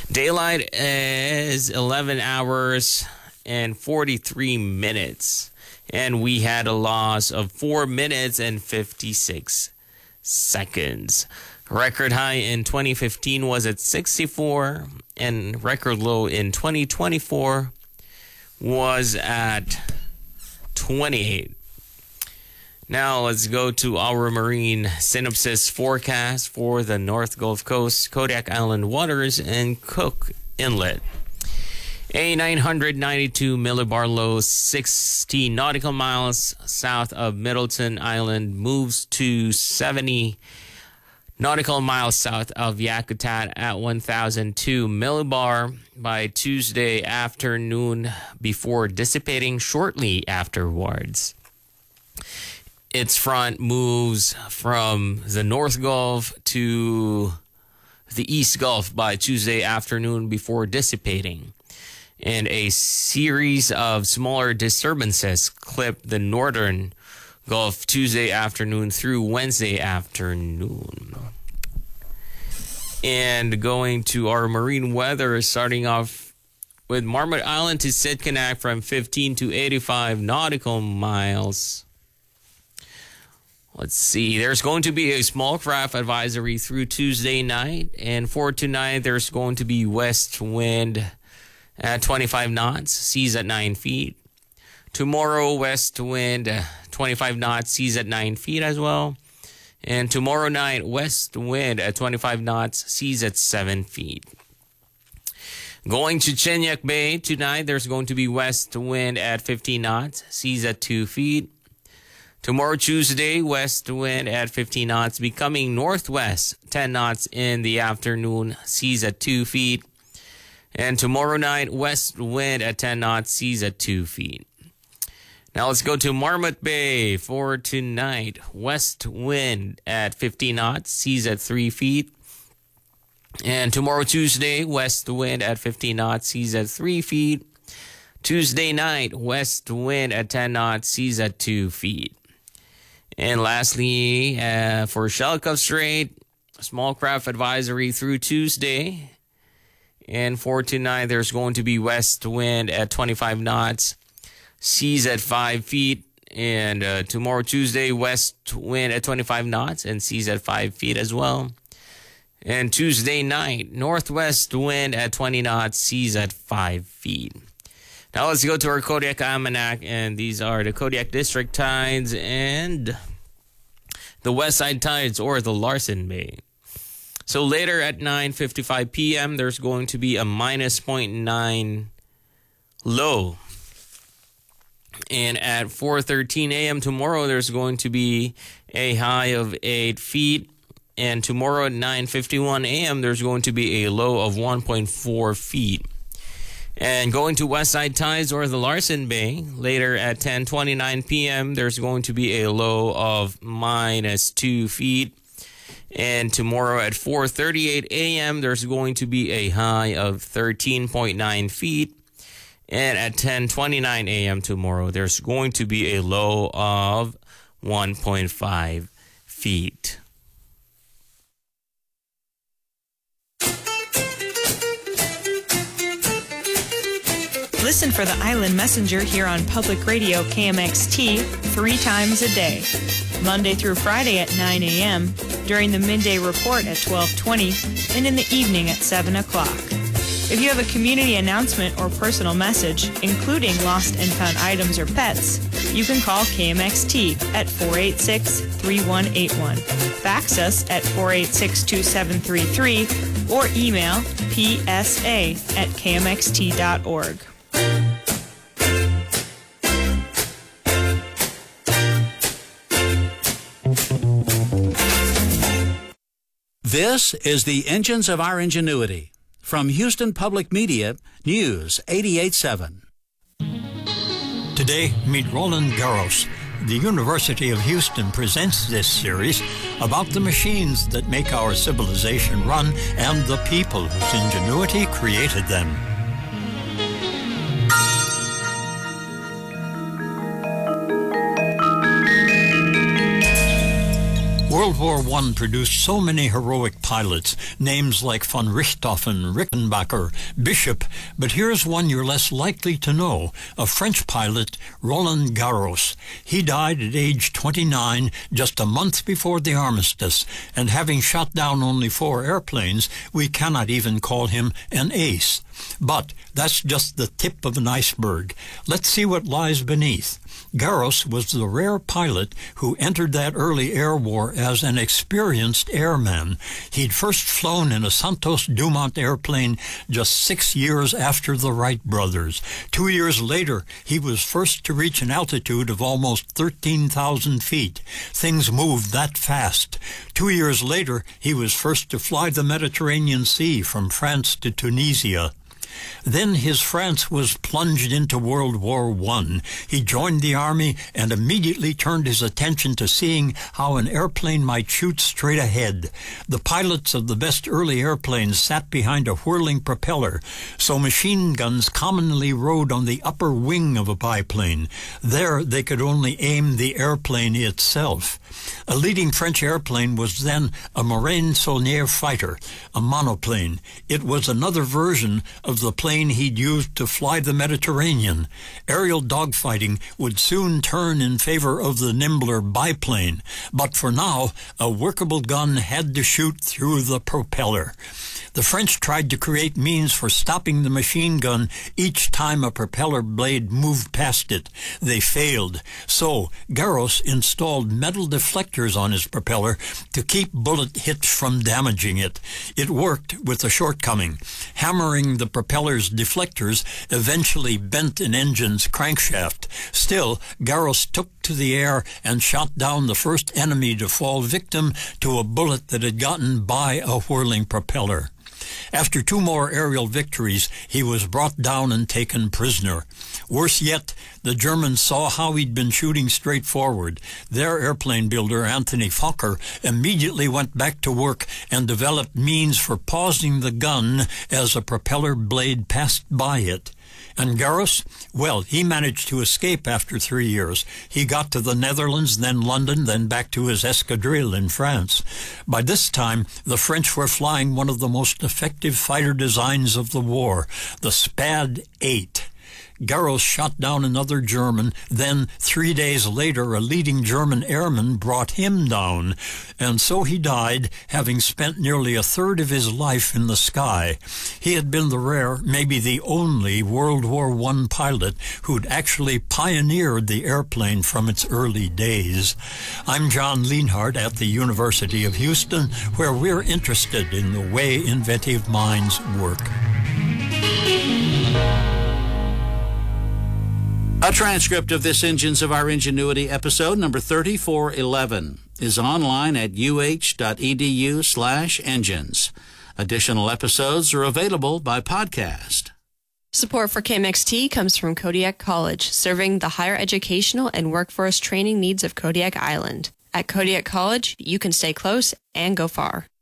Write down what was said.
Daylight is 11 hours and 43 minutes. And we had a loss of 4 minutes and 56 seconds. Record high in 2015 was at 64, and record low in 2024 was at 28. Now let's go to our marine synopsis forecast for the North Gulf Coast, Kodiak Island waters, and Cook Inlet. A 992 millibar low, 60 nautical miles south of Middleton Island, moves to 70 nautical miles south of Yakutat at 1002 millibar by Tuesday afternoon before dissipating shortly afterwards. Its front moves from the North Gulf to the East Gulf by Tuesday afternoon before dissipating. And a series of smaller disturbances clip the Northern Gulf Tuesday afternoon through Wednesday afternoon. And going to our marine weather, starting off with Marmot Island to Sitkinak from 15 to 85 nautical miles. Let's see, there's going to be a small craft advisory through Tuesday night. And for tonight, there's going to be west wind at 25 knots, seas at 9 feet. Tomorrow, west wind 25 knots, seas at 9 feet as well. And tomorrow night, west wind at 25 knots, seas at 7 feet. Going to Chinyak Bay tonight, there's going to be west wind at 15 knots, seas at 2 feet. Tomorrow, Tuesday, west wind at 15 knots, becoming northwest 10 knots in the afternoon, seas at 2 feet. And tomorrow night, west wind at 10 knots, seas at 2 feet. Now let's go to Marmot Bay for tonight. West wind at 15 knots, seas at 3 feet. And tomorrow, Tuesday, west wind at 15 knots, seas at 3 feet. Tuesday night, west wind at 10 knots, seas at 2 feet. And lastly, for Shelikof Strait, small craft advisory through Tuesday. And for tonight, there's going to be west wind at 25 knots, seas at 5 feet. And tomorrow, Tuesday, west wind at 25 knots and seas at 5 feet as well. And Tuesday night, northwest wind at 20 knots, seas at 5 feet. Now let's go to our Kodiak Almanac, and these are the Kodiak District tides and the West Side tides, or the Larsen Bay. So later at 9:55 p.m., there's going to be a minus 0.9 low. And at 4:13 a.m. tomorrow, there's going to be a high of 8 feet. And tomorrow at 9:51 a.m., there's going to be a low of 1.4 feet. And going to West Side tides, or the Larsen Bay, later at 10:29 p.m., there's going to be a low of minus 2 feet. And tomorrow at 4:38 a.m., there's going to be a high of 13.9 feet. And at 10:29 a.m. tomorrow, there's going to be a low of 1.5 feet. Listen for the Island Messenger here on Public Radio KMXT 3 times a day, Monday through Friday at 9 a.m., during the midday report at 12:20, and in the evening at 7 o'clock. If you have a community announcement or personal message, including lost and found items or pets, you can call KMXT at 486-3181, fax us at 486-2733, or email psa@kmxt.org. This is the Engines of Our Ingenuity. From Houston Public Media, News 88.7. Today, meet Roland Garros. The University of Houston presents this series about the machines that make our civilization run and the people whose ingenuity created them. World War I produced so many heroic pilots, names like von Richthofen, Rickenbacker, Bishop, but here's one you're less likely to know, a French pilot, Roland Garros. He died at age 29, just a month before the armistice, and having shot down only 4 airplanes, we cannot even call him an ace. But that's just the tip of an iceberg. Let's see what lies beneath. Garros was the rare pilot who entered that early air war as an experienced airman. He'd first flown in a Santos Dumont airplane just 6 years after the Wright brothers. 2 years later, he was first to reach an altitude of almost 13,000 feet. Things moved that fast. 2 years later, he was first to fly the Mediterranean Sea from France to Tunisia. Then his France was plunged into World War I. He joined the army and immediately turned his attention to seeing how an airplane might shoot straight ahead. The pilots of the best early airplanes sat behind a whirling propeller, so machine guns commonly rode on the upper wing of a biplane. There they could only aim the airplane itself. A leading French airplane was then a Morane-Saulnier fighter, a monoplane. It was another version of the plane he'd used to fly the Mediterranean. Aerial dogfighting would soon turn in favor of the nimbler biplane, but for now, a workable gun had to shoot through the propeller. The French tried to create means for stopping the machine gun each time a propeller blade moved past it. They failed. So Garros installed metal deflectors on his propeller to keep bullet hits from damaging it. It worked with a shortcoming. Hammering the propeller's deflectors eventually bent an engine's crankshaft. Still, Garros took to the air and shot down the first enemy to fall victim to a bullet that had gotten by a whirling propeller. After 2 more aerial victories, he was brought down and taken prisoner. Worse yet, the Germans saw how he'd been shooting straight forward. Their airplane builder, Anthony Fokker, immediately went back to work and developed means for pausing the gun as a propeller blade passed by it. And Garros? Well, he managed to escape after 3 years. He got to the Netherlands, then London, then back to his escadrille in France. By this time, the French were flying one of the most effective fighter designs of the war, the Spad 8. Garros shot down another German. Then, 3 days later, a leading German airman brought him down. And so he died, having spent nearly a third of his life in the sky. He had been the rare, maybe the only, World War I pilot who'd actually pioneered the airplane from its early days. I'm John Lienhardt at the University of Houston, where we're interested in the way inventive minds work. A transcript of this Engines of Our Ingenuity episode, number 3411, is online at uh.edu/engines. Additional episodes are available by podcast. Support for KMXT comes from Kodiak College, serving the higher educational and workforce training needs of Kodiak Island. At Kodiak College, you can stay close and go far.